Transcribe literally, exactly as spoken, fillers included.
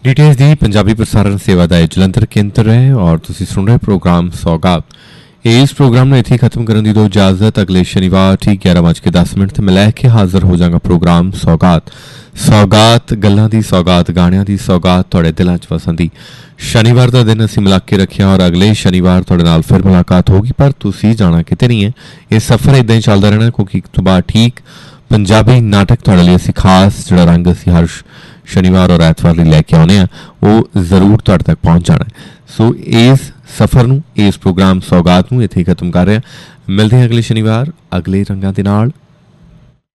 DTH दी पंजाबी प्रसारण सेवा का जलंधर केंद्र है और तुसी सुन रहे प्रोग्राम सौगात। इस प्रोग्राम ने इत्थे खत्म करने की दो इजाजत। अगले शनिवार ठीक ग्यारह बज के दस मिनट मैं लैके हाजिर हो जाऊंगा प्रोग्राम सौगात। सौगात गल्लां दी सौगात, गाणियां दी सौगात, तुहाडे दिलां च वसंदी। शनिवार का दिन असीं मिला के रखिया और अगले शनिवार तुहाडे नाल फिर मुलाकात होगी, पर तुसी जाना किते नहीं है। ये सफर इदां ही चलदा रहना क्योंकि एक तो बाद ठीक पंजाबी नाटक तुहाडे लई असीं खास जिहड़ा रंग असीं हर शनिवार और एतवार लिए लैके आने वो जरूर तुहाडे तक पहुँच जाना है। सो इस सफर नूं, इस प्रोग्राम सौगात नूं इत्थे खत्म कर रहे हैं। मिलते हैं अगले शनिवार अगले रंगां दे नाल।